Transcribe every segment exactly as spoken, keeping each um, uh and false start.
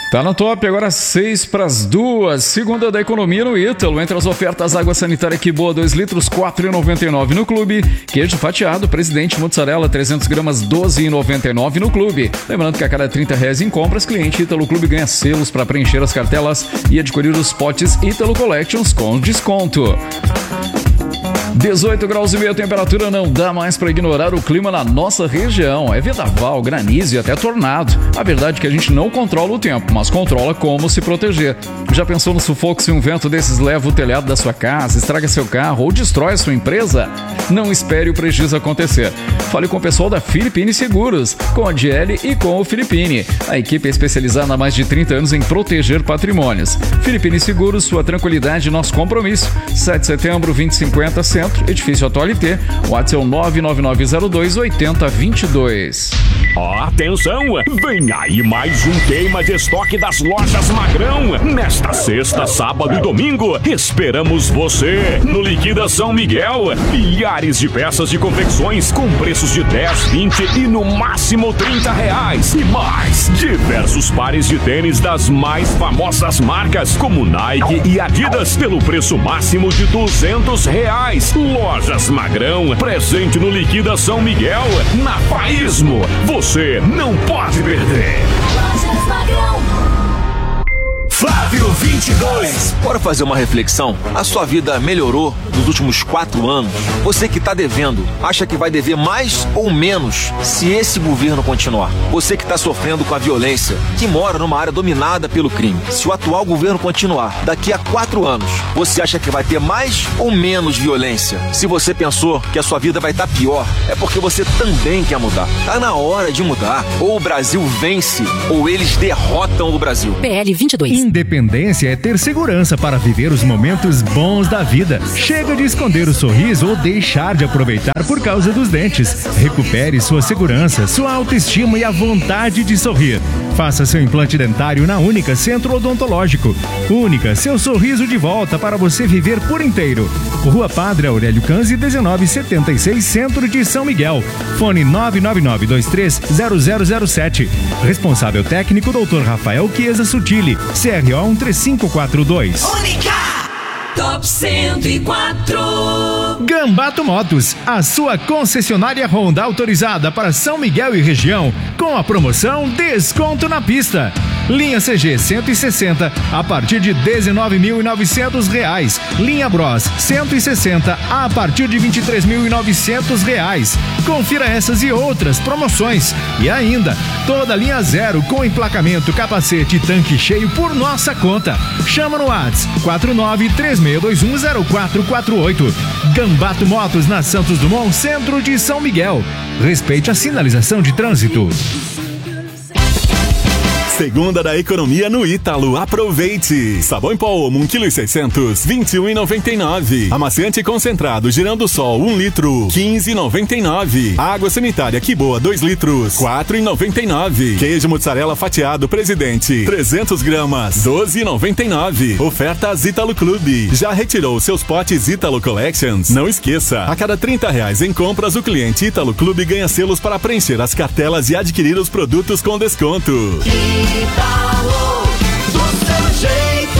Tá no top, agora seis para as duas. Segunda da economia no Ítalo. Entre as ofertas, água sanitária Que Boa, dois litros, quatro reais e noventa e nove no Clube. Queijo fatiado, Presidente Mozzarella, trezentos gramas, doze reais e noventa e nove no Clube. Lembrando que a cada trinta reais em compras, cliente Ítalo Clube ganha selos para preencher as cartelas e adquirir os potes Ítalo Collections com desconto. dezoito graus e meio a temperatura, não dá mais para ignorar o clima na nossa região. É vendaval, granizo e até tornado. A verdade é que a gente não controla o tempo, mas controla como se proteger. Já pensou no sufoco se um vento desses leva o telhado da sua casa, estraga seu carro ou destrói a sua empresa? Não espere o prejuízo acontecer. Fale com o pessoal da Filipine Seguros, com a Diele e com o Filipine. A equipe é especializada há mais de trinta anos em proteger patrimônios. Filipine Seguros, sua tranquilidade e nosso compromisso. sete de setembro, vinte e cinquenta, Centro, Edifício Atualité, WhatsApp nove nove nove zero dois oito zero dois dois. Atenção! Vem aí mais um queima de estoque das lojas Magrão. Nesta sexta, sábado e domingo, esperamos você no Liquidação Miguel. Milhares de peças de confecções com preços de dez, vinte e no máximo trinta reais. E mais, diversos pares de tênis das mais famosas marcas, como Nike e Adidas, pelo preço máximo de duzentos reais. Lojas Magrão, presente no Liquidação Miguel, na Faísmo. Você não pode perder. Lojas Magrão. Flávio vinte e dois. Bora fazer uma reflexão? A sua vida melhorou nos últimos quatro anos? Você que está devendo, acha que vai dever mais ou menos se esse governo continuar? Você que está sofrendo com a violência, que mora numa área dominada pelo crime, se o atual governo continuar, daqui a quatro anos, você acha que vai ter mais ou menos violência? Se você pensou que a sua vida vai estar pior, é porque você também quer mudar. Tá na hora de mudar. Ou o Brasil vence, ou eles derrotam o Brasil. P L vinte e dois. Independência é ter segurança para viver os momentos bons da vida. Chega de esconder o sorriso ou deixar de aproveitar por causa dos dentes. Recupere sua segurança, sua autoestima e a vontade de sorrir. Faça seu implante dentário na Única Centro Odontológico. Única, seu sorriso de volta para você viver por inteiro. Rua Padre Aurélio Canzi, dezenove setenta e seis, Centro de São Miguel. Fone nove nove nove dois três zero zero zero sete. Responsável técnico doutor Rafael Chiesa Sutili. C R O um três cinco quatro dois. Única! Top cento e quatro. Gambato Motos, a sua concessionária Honda autorizada para São Miguel e região, com a promoção Desconto na Pista. Linha C G cento e sessenta a partir de dezenove mil e novecentos reais. Linha Bros cento e sessenta a partir de vinte e três mil e novecentos reais. Confira essas e outras promoções. E ainda, toda linha zero com emplacamento, capacete e tanque cheio por nossa conta. Chama no WhatsApp quatro nove três seis dois um zero quatro quatro oito. Gambato Motos na Santos Dumont, Centro de São Miguel. Respeite a sinalização de trânsito. Segunda da economia no Ítalo. Aproveite! Sabão em pó Omo, um quilo e seiscentos, vinte e um reais e noventa e nove. Amaciante concentrado Girando Sol, um litro, quinze reais e noventa e nove. Água sanitária Que Boa, dois litros, quatro reais e noventa e nove. Queijo mozzarella fatiado Presidente, trezentos gramas, doze reais e noventa e nove. Ofertas Ítalo Clube. Já retirou seus potes Ítalo Collections? Não esqueça, a cada trinta reais em compras, o cliente Ítalo Clube ganha selos para preencher as cartelas e adquirir os produtos com desconto. Ítalo, do seu jeito.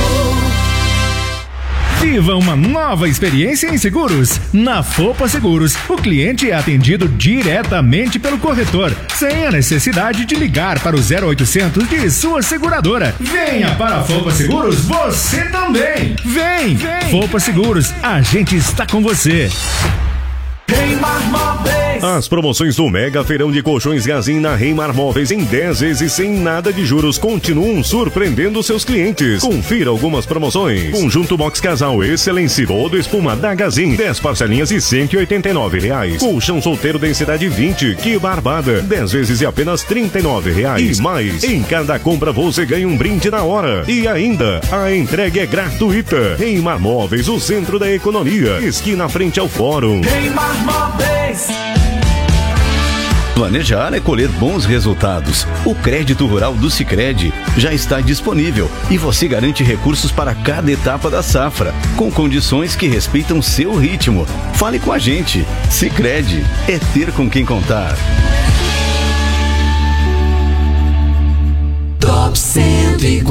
Viva uma nova experiência em seguros. Na Fopa Seguros, o cliente é atendido diretamente pelo corretor, sem a necessidade de ligar para o zero oitocentos de sua seguradora. Venha para a Fopa Seguros, você também. Vem, Vem. Fopa Seguros, a gente está com você. Reimar Móveis. As promoções do Mega Feirão de Colchões Gazin na Reimar Móveis em dez vezes sem nada de juros continuam surpreendendo seus clientes. Confira algumas promoções. Conjunto Box Casal Excelência todo espuma da Gazin, dez parcelinhas e cento e oitenta e nove reais. Colchão solteiro densidade vinte, que barbada, dez vezes e apenas trinta e nove reais. E mais, em cada compra você ganha um brinde na hora. E ainda, a entrega é gratuita. Reimar Móveis, o centro da economia, esquina frente ao fórum. Reimar Móveis. Planejar é colher bons resultados. O crédito rural do Sicredi já está disponível e você garante recursos para cada etapa da safra, com condições que respeitam seu ritmo. Fale com a gente. Sicredi é ter com quem contar. Top cento e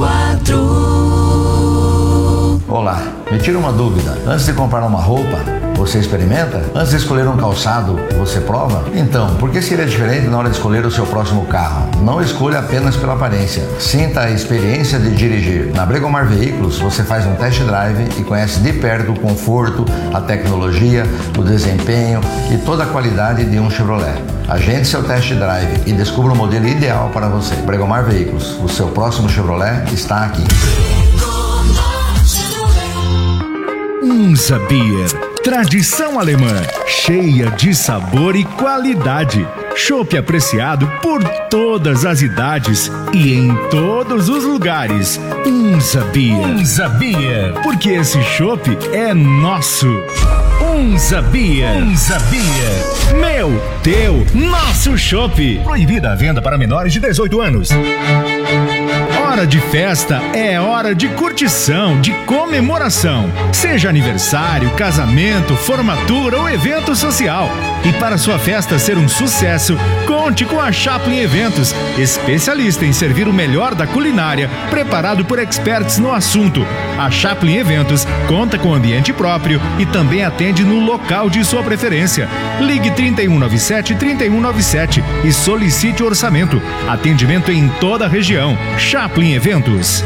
tira uma dúvida. Antes de comprar uma roupa, você experimenta? Antes de escolher um calçado, você prova? Então, por que seria diferente na hora de escolher o seu próximo carro? Não escolha apenas pela aparência. Sinta a experiência de dirigir. Na Bregomar Veículos, você faz um test drive e conhece de perto o conforto, a tecnologia, o desempenho e toda a qualidade de um Chevrolet. Agende seu test drive e descubra o modelo ideal para você. Bregomar Veículos, o seu próximo Chevrolet está aqui. Unser Bier, tradição alemã, cheia de sabor e qualidade. Chopp apreciado por todas as idades e em todos os lugares. Unser Bier, Unser Bier, porque esse chopp é nosso. Unser Bier, Unser Bier, meu, teu, nosso chopp. Proibida a venda para menores de dezoito anos. Hora de festa é hora de curtição, de comemoração. Seja aniversário, casamento, formatura ou evento social. E para sua festa ser um sucesso, conte com a Chaplin Eventos, especialista em servir o melhor da culinária, preparado por experts no assunto. A Chaplin Eventos conta com ambiente próprio e também atende no local de sua preferência. Ligue trinta e um noventa e sete, trinta e um noventa e sete e solicite orçamento. Atendimento em toda a região. Chaplin Eventos.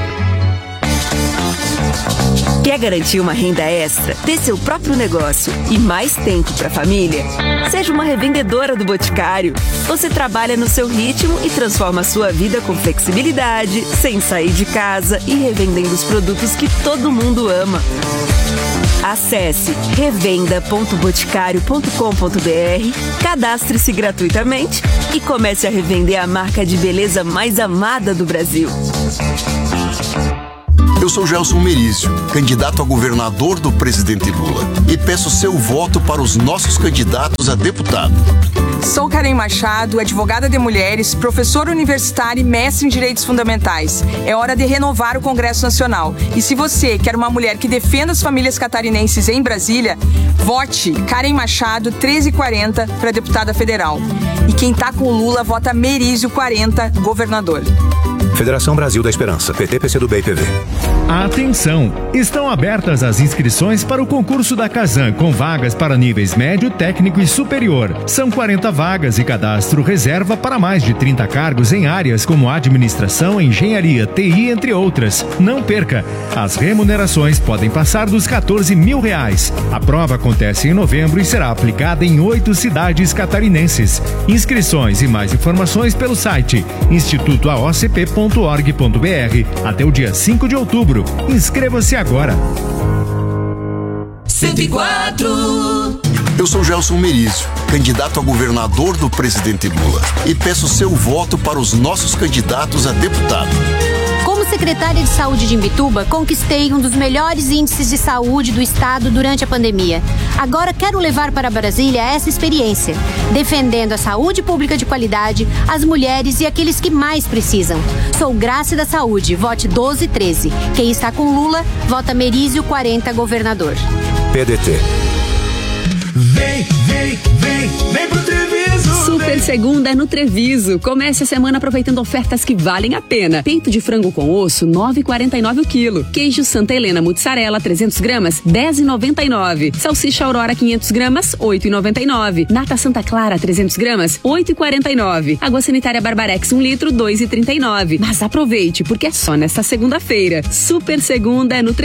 Quer garantir uma renda extra, ter seu próprio negócio e mais tempo para a família? Seja uma revendedora do Boticário. Você trabalha no seu ritmo e transforma a sua vida com flexibilidade, sem sair de casa e revendendo os produtos que todo mundo ama. Acesse revenda ponto boticário ponto com ponto br, cadastre-se gratuitamente e comece a revender a marca de beleza mais amada do Brasil. Eu sou Gelson Merizio, candidato a governador do presidente Lula, e peço seu voto para os nossos candidatos a deputado. Sou Karen Machado, advogada de mulheres, professora universitária e mestre em direitos fundamentais. É hora de renovar o Congresso Nacional. E se você quer uma mulher que defenda as famílias catarinenses em Brasília, vote Karen Machado treze quarenta para deputada federal. E quem tá com o Lula, vota Merizio quarenta, governador. Federação Brasil da Esperança, P T, P C do B e P V. Atenção! Estão abertas as inscrições para o concurso da Casan, com vagas para níveis médio, técnico e superior. São quarenta vagas e cadastro reserva para mais de trinta cargos em áreas como administração, engenharia, T I, entre outras. Não perca! As remunerações podem passar dos quatorze mil reais. A prova acontece em novembro e será aplicada em oito cidades catarinenses. Inscrições e mais informações pelo site instituto a o c p ponto org ponto b r até o dia cinco de outubro. Inscreva-se agora. cento e quatro. Eu sou Gelson Merizio, candidato a governador do presidente Lula, e peço seu voto para os nossos candidatos a deputado. Como secretária de saúde de Imbituba, conquistei um dos melhores índices de saúde do estado durante a pandemia. Agora quero levar para Brasília essa experiência, defendendo a saúde pública de qualidade, as mulheres e aqueles que mais precisam. Sou Graça da Saúde, vote doze treze. Quem está com Lula, vota Merizio quarenta, governador. P D T. Vem, vem, vem, vem pro Treviso. Super segunda é no Treviso. Comece a semana aproveitando ofertas que valem a pena. Peito de frango com osso, nove reais e quarenta e nove centavos o quilo. Queijo Santa Helena mussarela, trezentos gramas, dez reais e noventa e nove centavos. Salsicha Aurora, quinhentos gramas, oito reais e noventa e nove centavos. Nata Santa Clara, trezentos gramas, oito reais e quarenta e nove centavos. Água sanitária Barbarex, um litro, dois reais e trinta e nove centavos. Mas aproveite, porque é só nesta segunda-feira. Super segunda é no Treviso.